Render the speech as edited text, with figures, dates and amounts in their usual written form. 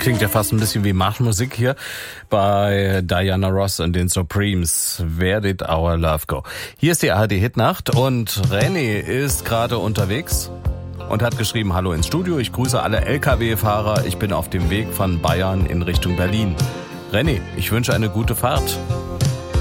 klingt ja fast ein bisschen wie Marschmusik hier bei Diana Ross und den Supremes. Where did our love go? Hier ist die ARD-Hitnacht und René ist gerade unterwegs und hat geschrieben, hallo ins Studio, ich grüße alle LKW-Fahrer, ich bin auf dem Weg von Bayern in Richtung Berlin. René, ich wünsche eine gute Fahrt.